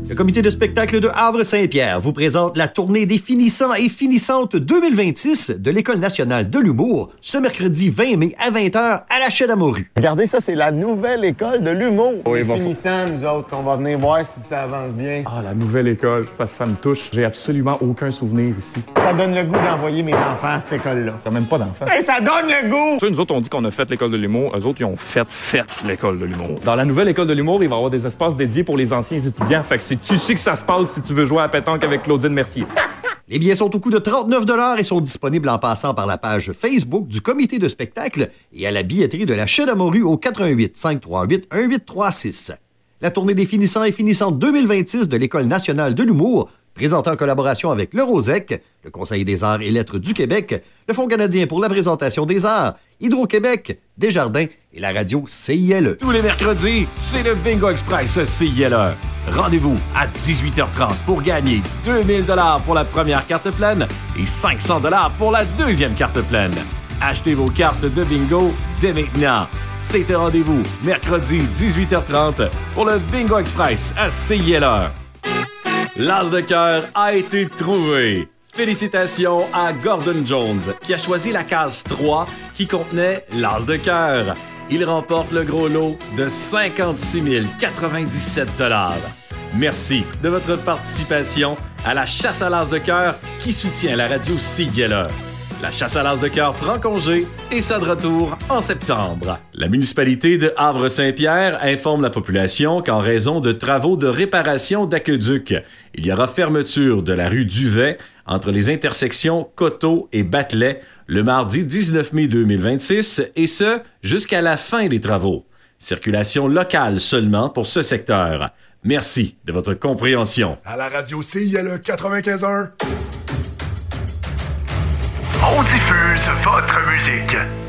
Le comité de spectacle de Havre-Saint-Pierre vous présente la tournée des finissants et finissantes 2026 de l'École nationale de l'humour ce mercredi 20 mai à 20h à la Chedamorue. Regardez ça, c'est la nouvelle école de l'humour. Oui, les bon, finissants, nous autres, on va venir voir si ça avance bien. Ah, la nouvelle école, parce que ça me touche. J'ai absolument aucun souvenir ici. Ça donne le goût d'envoyer mes enfants à cette école-là. T'as même pas d'enfants. Hey, ça donne le goût! Tu sais, nous autres, on dit qu'on a fait l'école de l'humour. Eux autres, ils ont fait l'école de l'humour. Dans la nouvelle école de l'humour, il va y avoir des espaces dédiés pour les anciens étudiants. Fait que c'est ici que ça se passe si tu veux jouer à la pétanque avec Claudine Mercier. Les billets sont au coût de 39 $ et sont disponibles en passant par la page Facebook du comité de spectacle et à la billetterie de la Chedamorue au 88 538 1836. La tournée des finissants et finissantes 2026 de l'École nationale de l'humour, présentée en collaboration avec le Rosec, le Conseil des arts et lettres du Québec, le Fonds canadien pour la présentation des arts, Hydro-Québec, Desjardins et la radio CILE. Tous les mercredis, c'est le Bingo Express CILE. Rendez-vous à 18h30 pour gagner 2000 $ pour la première carte pleine et 500 $ pour la deuxième carte pleine. Achetez vos cartes de bingo dès maintenant. C'est un rendez-vous mercredi 18h30 pour le Bingo Express à CILE. L'as de cœur a été trouvé. Félicitations à Gordon Jones qui a choisi la case 3 qui contenait l'as de cœur. Il remporte le gros lot de 56 097 $. Merci de votre participation à la chasse à l'as de cœur qui soutient la radio CILE. La chasse à l'as de cœur prend congé et sera de retour en septembre. La municipalité de Havre-Saint-Pierre informe la population qu'en raison de travaux de réparation d'aqueduc, il y aura fermeture de la rue Duvet entre les intersections Coteau et Batelet le mardi 19 mai 2026 et ce, jusqu'à la fin des travaux. Circulation locale seulement pour ce secteur. Merci de votre compréhension. À la radio CILE 95.1. On diffuse votre musique.